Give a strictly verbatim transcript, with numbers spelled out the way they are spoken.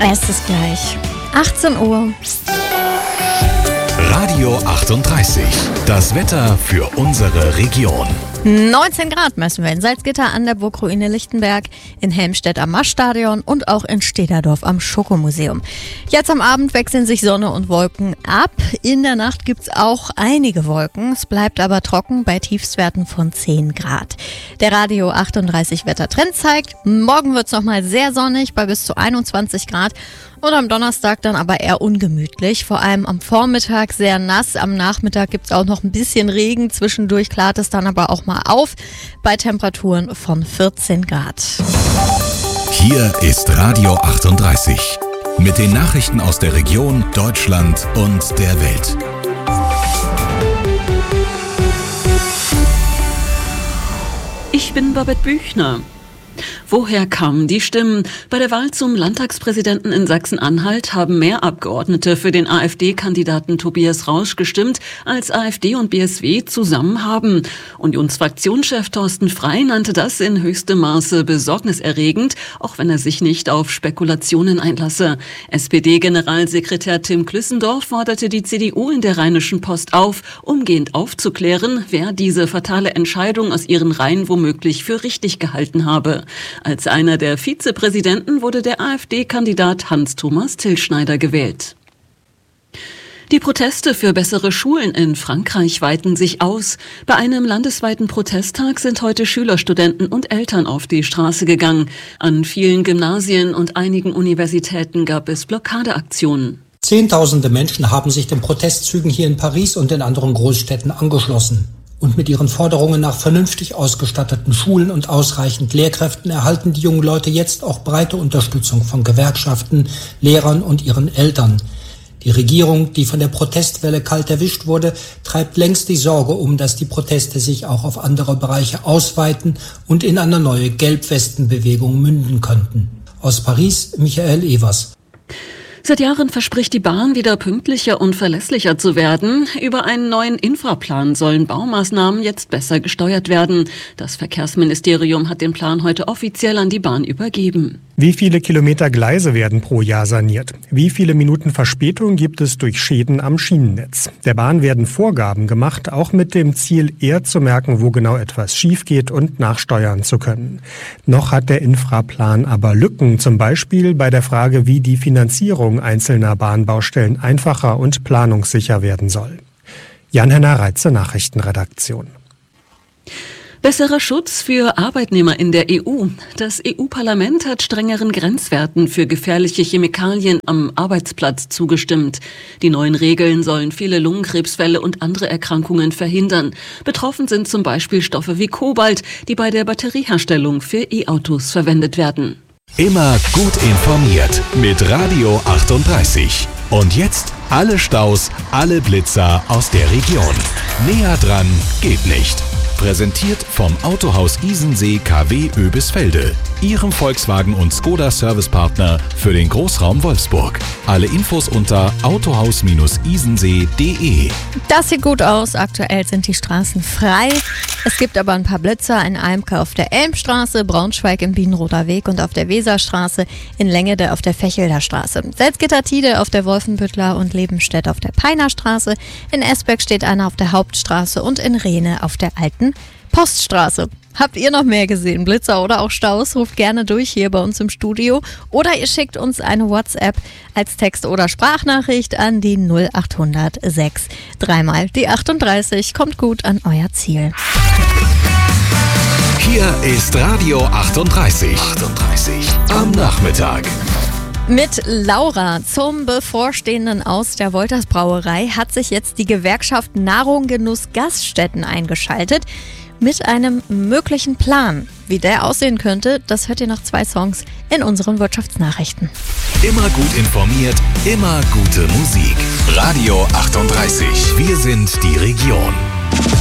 Es ist gleich achtzehn Uhr. Radio achtunddreißig. Das Wetter für unsere Region. neunzehn Grad messen wir in Salzgitter an der Burgruine Lichtenberg, in Helmstedt am Marststadion und auch in Stederdorf am Schokomuseum. Jetzt am Abend wechseln sich Sonne und Wolken ab. In der Nacht gibt's auch einige Wolken. Es bleibt aber trocken bei Tiefstwerten von zehn Grad. Der Radio achtunddreißig Wettertrend zeigt, morgen wird's nochmal sehr sonnig bei bis zu einundzwanzig Grad. Und am Donnerstag dann aber eher ungemütlich, vor allem am Vormittag sehr nass. Am Nachmittag gibt's auch noch ein bisschen Regen, zwischendurch klart es dann aber auch mal auf bei Temperaturen von vierzehn Grad. Hier ist Radio achtunddreißig mit den Nachrichten aus der Region, Deutschland und der Welt. Ich bin Babette Büchner. Woher kamen die Stimmen? Bei der Wahl zum Landtagspräsidenten in Sachsen-Anhalt haben mehr Abgeordnete für den AfD-Kandidaten Tobias Rausch gestimmt, als AfD und B S W zusammen haben. Unionsfraktionschef Thorsten Frey nannte das in höchstem Maße besorgniserregend, auch wenn er sich nicht auf Spekulationen einlasse. S P D-Generalsekretär Tim Klüssendorf forderte die C D U in der Rheinischen Post auf, umgehend aufzuklären, wer diese fatale Entscheidung aus ihren Reihen womöglich für richtig gehalten habe. Als einer der Vizepräsidenten wurde der AfD-Kandidat Hans-Thomas Tillschneider gewählt. Die Proteste für bessere Schulen in Frankreich weiten sich aus. Bei einem landesweiten Protesttag sind heute Schüler, Studenten und Eltern auf die Straße gegangen. An vielen Gymnasien und einigen Universitäten gab es Blockadeaktionen. Zehntausende Menschen haben sich den Protestzügen hier in Paris und in anderen Großstädten angeschlossen. Und mit ihren Forderungen nach vernünftig ausgestatteten Schulen und ausreichend Lehrkräften erhalten die jungen Leute jetzt auch breite Unterstützung von Gewerkschaften, Lehrern und ihren Eltern. Die Regierung, die von der Protestwelle kalt erwischt wurde, treibt längst die Sorge um, dass die Proteste sich auch auf andere Bereiche ausweiten und in eine neue Gelbwestenbewegung münden könnten. Aus Paris, Michael Evers. Seit Jahren verspricht die Bahn, wieder pünktlicher und verlässlicher zu werden. Über einen neuen Infraplan sollen Baumaßnahmen jetzt besser gesteuert werden. Das Verkehrsministerium hat den Plan heute offiziell an die Bahn übergeben. Wie viele Kilometer Gleise werden pro Jahr saniert? Wie viele Minuten Verspätung gibt es durch Schäden am Schienennetz? Der Bahn werden Vorgaben gemacht, auch mit dem Ziel, eher zu merken, wo genau etwas schief geht und nachsteuern zu können. Noch hat der Infraplan aber Lücken, zum Beispiel bei der Frage, wie die Finanzierung einzelner Bahnbaustellen einfacher und planungssicher werden soll. Jan-Henner Reitze, Nachrichtenredaktion. Besserer Schutz für Arbeitnehmer in der E U. Das E U-Parlament hat strengeren Grenzwerten für gefährliche Chemikalien am Arbeitsplatz zugestimmt. Die neuen Regeln sollen viele Lungenkrebsfälle und andere Erkrankungen verhindern. Betroffen sind zum Beispiel Stoffe wie Kobalt, die bei der Batterieherstellung für E-Autos verwendet werden. Immer gut informiert mit Radio achtunddreißig. Und jetzt alle Staus, alle Blitzer aus der Region. Näher dran geht nicht. Präsentiert vom Autohaus Isensee K W Oebisfelde, Ihrem Volkswagen- und Skoda-Servicepartner für den Großraum Wolfsburg. Alle Infos unter autohaus Isensee punkt de. Das sieht gut aus. Aktuell sind die Straßen frei. Es gibt aber ein paar Blitzer in Eimke auf der Elmstraße, Braunschweig im Bienenroder Weg und auf der Weserstraße, in Längede auf der Fechelder Straße, Salzgitter-Tide auf der Wolfenbüttler und Lebenstedt auf der Peinerstraße, in Esbeck steht einer auf der Hauptstraße und in Rehne auf der alten Poststraße. Habt ihr noch mehr gesehen, Blitzer oder auch Staus? Ruft gerne durch hier bei uns im Studio oder ihr schickt uns eine WhatsApp als Text- oder Sprachnachricht an die null acht hundert sechs. Dreimal die achtunddreißig. Kommt gut an euer Ziel. Hier ist Radio achtunddreißig. achtunddreißig am Nachmittag. Mit Laura zum bevorstehenden Aus der Wolters Brauerei hat sich jetzt die Gewerkschaft Nahrung, Genuss, Gaststätten eingeschaltet mit einem möglichen Plan. Wie der aussehen könnte, das hört ihr nach zwei Songs in unseren Wirtschaftsnachrichten. Immer gut informiert, immer gute Musik. Radio achtunddreißig. Wir sind die Region.